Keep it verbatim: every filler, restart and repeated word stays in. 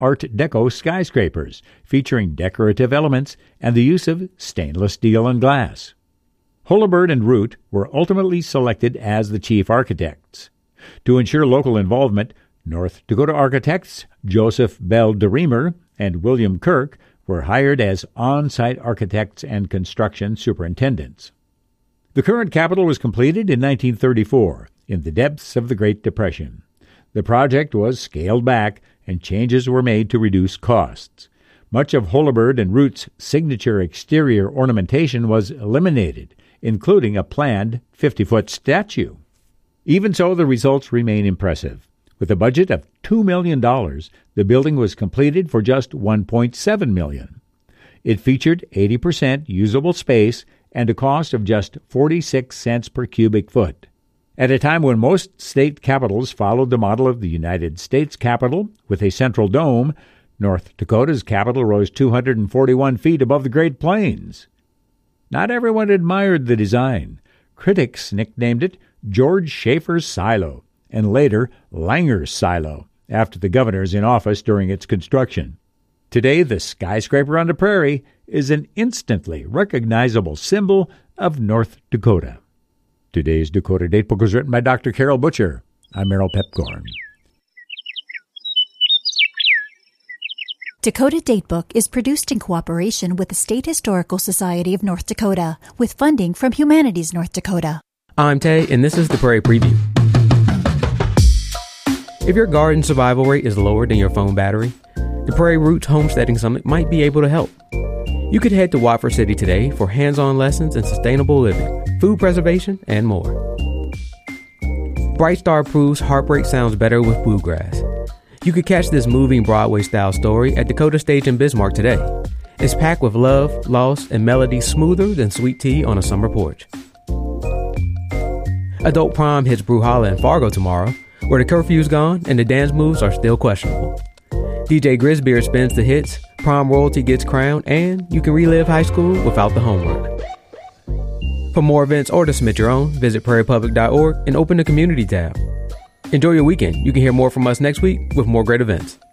Art Deco skyscrapers, featuring decorative elements and the use of stainless steel and glass. Holabird and Root were ultimately selected as the chief architects. To ensure local involvement, North Dakota architects Joseph Bell DeReamer and William Kirk were hired as on-site architects and construction superintendents. The current capitol was completed in nineteen thirty-four, in the depths of the Great Depression. The project was scaled back, and changes were made to reduce costs. Much of Holabird and Root's signature exterior ornamentation was eliminated, including a planned fifty-foot statue. Even so, the results remain impressive. With a budget of two million dollars, the building was completed for just one point seven million dollars. It featured eighty percent usable space and a cost of just forty-six cents per cubic foot. At a time when most state capitals followed the model of the United States Capitol with a central dome, North Dakota's capitol rose two hundred forty-one feet above the Great Plains. Not everyone admired the design. Critics nicknamed it George Schaefer's Silo, and later Langer's Silo, after the governors in office during its construction. Today, the skyscraper on the prairie is an instantly recognizable symbol of North Dakota. Today's Dakota Datebook was written by Doctor Carol Butcher. I'm Merrill Pepcorn. Dakota Datebook is produced in cooperation with the State Historical Society of North Dakota, with funding from Humanities North Dakota. I'm Tay, and this is the Prairie Preview. If your garden survival rate is lower than your phone battery, the Prairie Roots Homesteading Summit might be able to help. You could head to Watford City today for hands-on lessons in sustainable living, food preservation, and more. Bright Star proves heartbreak sounds better with bluegrass. You could catch this moving Broadway-style story at Dakota Stage in Bismarck today. It's packed with love, loss, and melody smoother than sweet tea on a summer porch. Adult Prom hits Brewholla in Fargo tomorrow, where the curfew's gone and the dance moves are still questionable. D J Grisbeard spins the hits, prom royalty gets crowned, and you can relive high school without the homework. For more events or to submit your own, visit prairie public dot org and open the Community tab. Enjoy your weekend. You can hear more from us next week with more great events.